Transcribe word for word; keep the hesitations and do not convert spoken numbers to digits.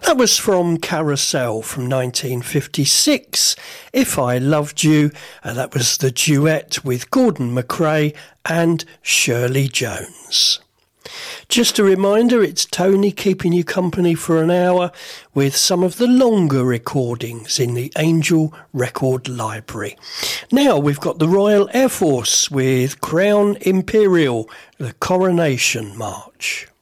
That was from Carousel from nineteen fifty-six, If I Loved You. Uh, that was the duet with Gordon MacRae and Shirley Jones. Just a reminder, it's Tony keeping you company for an hour with some of the longer recordings in the Angel Record Library. Now we've got the Royal Air Force with Crown Imperial, the Coronation March.